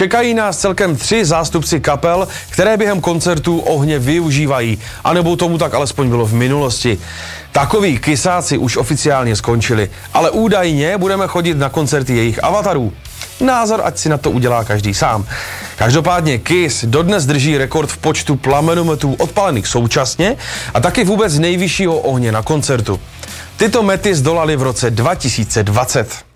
Čekají nás celkem 3 zástupci kapel, které během koncertů ohně využívají, anebo tomu tak alespoň bylo v minulosti. Takoví kysáci už oficiálně skončili, ale údajně budeme chodit na koncerty jejich avatarů. Názor, ať si na to udělá každý sám. Každopádně Kiss dodnes drží rekord v počtu plamenometů odpalených současně a taky vůbec nejvyššího ohně na koncertu. Tyto mety zdolali v roce 2020.